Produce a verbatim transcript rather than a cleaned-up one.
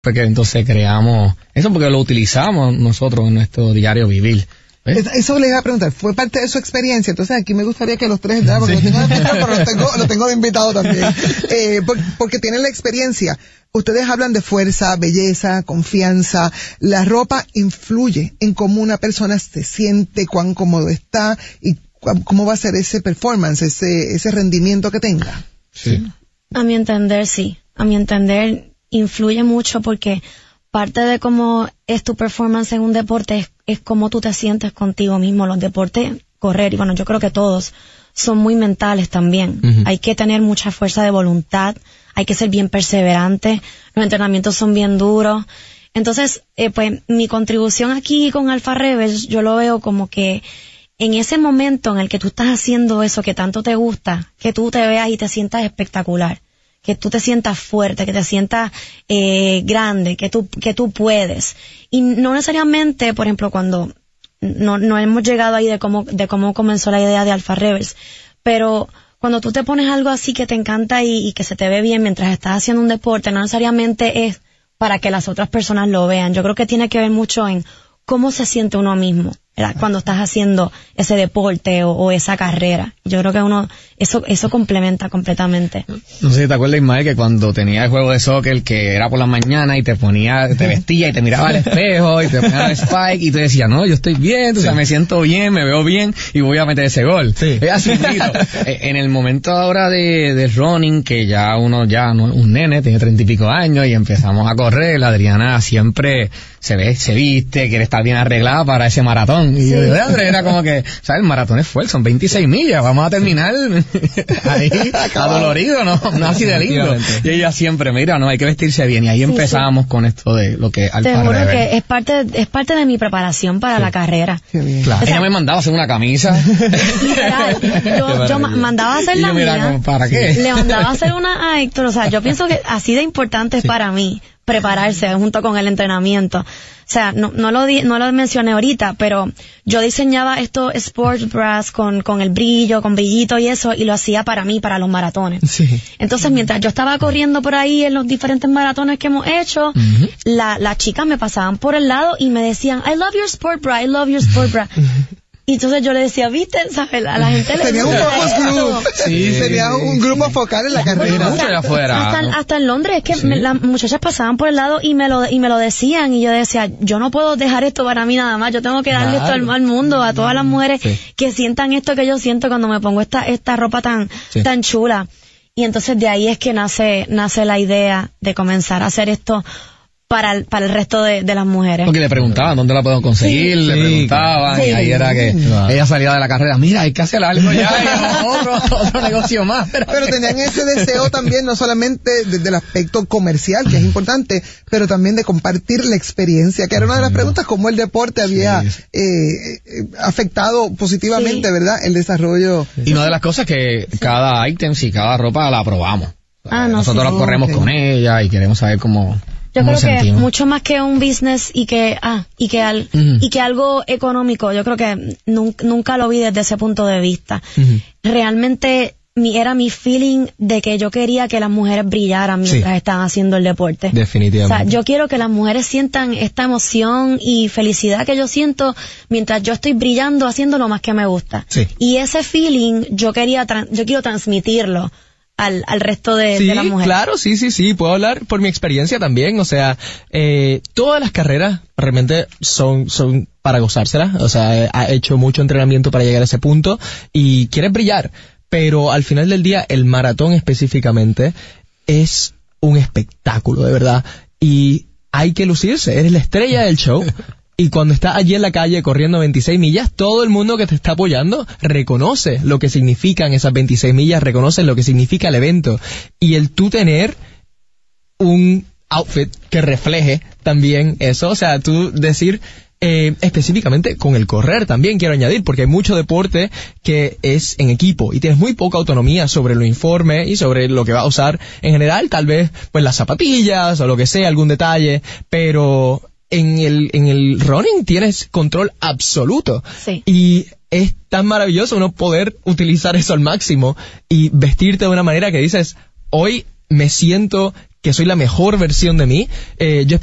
porque entonces creamos eso porque lo utilizamos nosotros en nuestro diario vivir. ¿Eh? Eso les iba a preguntar, ¿fue parte de su experiencia? Entonces aquí me gustaría que los tres, ya, porque sí. lo tengo de pero lo tengo, lo tengo de invitado también, eh, por, porque tienen la experiencia. Ustedes hablan de fuerza, belleza, confianza. La ropa influye en cómo una persona se siente, cuán cómodo está y cu- cómo va a ser ese performance, ese, ese rendimiento que tenga. Sí. A mi entender, sí. A mi entender, influye mucho porque parte de cómo es tu performance en un deporte es, es cómo tú te sientes contigo mismo. Los deportes, correr, y bueno, yo creo que todos, son muy mentales también. Uh-huh. Hay que tener mucha fuerza de voluntad, hay que ser bien perseverante, los entrenamientos son bien duros. Entonces, eh, pues, mi contribución aquí con Alpha Rebels, yo lo veo como que en ese momento en el que tú estás haciendo eso que tanto te gusta, que tú te veas y te sientas espectacular, que tú te sientas fuerte, que te sientas eh, grande, que tú que tú puedes. Y no necesariamente, por ejemplo, cuando no no hemos llegado ahí de cómo de cómo comenzó la idea de Alpha Rebels, pero cuando tú te pones algo así que te encanta y, y que se te ve bien mientras estás haciendo un deporte, no necesariamente es para que las otras personas lo vean. Yo creo que tiene que ver mucho en cómo se siente uno mismo, ¿verdad? Cuando estás haciendo ese deporte o, o esa carrera. Yo creo que uno, eso eso complementa completamente. No sé si te acuerdas, Ismael, que cuando tenía el juego de soccer que era por la mañana y te ponía, te vestía y te miraba al espejo y te ponía el spike y te decía, no, yo estoy bien, sí. o sea, me siento bien, me veo bien y voy a meter ese gol. Sí. Es así, en el momento ahora de, de running, que ya uno ya no es un nene, tiene treinta y pico años y empezamos a correr, la Adriana siempre se ve, se viste, quiere estar bien arreglada para ese maratón. Y sí. yo, André, era como que, ¿sabes? El maratón es fuerte, son veintiséis millas, vamos a terminar ahí adolorido, ¿no? No así de lindo. Y ella siempre, mira, no, hay que vestirse bien. Y ahí sí, empezamos sí. con esto de lo que Alpha Te juro Rebels. que es parte, es parte de mi preparación para sí. la carrera. Claro. O sea, ella me mandaba a hacer una camisa. Literal, yo, yo mandaba a hacer y la yo, mira, mía. Como, ¿para qué? Le mandaba a hacer una a Héctor. O sea, yo pienso que así de importante es sí. para mí prepararse junto con el entrenamiento. O sea, no, no lo di, no lo mencioné ahorita, pero yo diseñaba estos sports bras con, con el brillo, con brillito y eso, y lo hacía para mí, para los maratones. Sí. Entonces, mientras yo estaba corriendo por ahí en los diferentes maratones que hemos hecho, uh-huh. la, las chicas me pasaban por el lado y me decían, I love your sport bra, I love your sport bra. Y entonces yo le decía, ¿viste? ¿Sabes? A la gente le tenía un focus group. Sí, tenía un grupo focal en la carrera. O sea, afuera. Hasta, hasta en Londres, es que sí. me, las muchachas pasaban por el lado y me lo y me lo decían. Y yo decía, yo no puedo dejar esto para mí nada más. Yo tengo que darle claro. esto al, al mundo, a todas las mujeres sí. que sientan esto que yo siento cuando me pongo esta esta ropa tan sí. tan chula. Y entonces de ahí es que nace nace la idea de comenzar a hacer esto para el, para el resto de, de las mujeres. Porque le preguntaban dónde la podemos conseguir, sí, le preguntaban, sí. y ahí era que wow. ella salía de la carrera, mira, hay que hacer algo ya, y otro, otro negocio más. Pero, pero tenían ese deseo también, no solamente desde el aspecto comercial, que es importante, pero también de compartir la experiencia, que era una de las preguntas, cómo el deporte había sí. eh, afectado positivamente, sí. ¿verdad?, el desarrollo. Y una de las cosas que sí. cada ítem y cada ropa la probamos. Ah, no, Nosotros sí. la corremos okay. con ella y queremos saber cómo... Yo creo que mucho más que un business y que ah y que al uh-huh. y que algo económico, yo creo que nunca, nunca lo vi desde ese punto de vista. Uh-huh. Realmente mi era mi feeling de que yo quería que las mujeres brillaran mientras sí. estaban haciendo el deporte. Definitivamente. O sea, yo quiero que las mujeres sientan esta emoción y felicidad que yo siento mientras yo estoy brillando haciendo lo más que me gusta. Sí. Y ese feeling yo quería tra- yo quiero transmitirlo Al, al resto de, sí, de las mujeres. Claro, sí, sí, sí, puedo hablar por mi experiencia también, o sea, eh, todas las carreras realmente son, son para gozárselas, o sea, ha hecho mucho entrenamiento para llegar a ese punto y quieres brillar, pero al final del día el maratón específicamente es un espectáculo, de verdad, y hay que lucirse, eres la estrella del show. Y cuando estás allí en la calle corriendo veintiséis millas, todo el mundo que te está apoyando reconoce lo que significan esas veintiséis millas, reconoce lo que significa el evento. Y el tú tener un outfit que refleje también eso, o sea, tú decir... Eh, específicamente con el correr también quiero añadir, porque hay mucho deporte que es en equipo y tienes muy poca autonomía sobre lo informe y sobre lo que vas a usar en general, tal vez pues las zapatillas o lo que sea, algún detalle, pero... En el, en el running tienes control absoluto. Sí. Y es tan maravilloso uno poder utilizar eso al máximo y vestirte de una manera que dices, hoy me siento que soy la mejor versión de mí. Eh, yo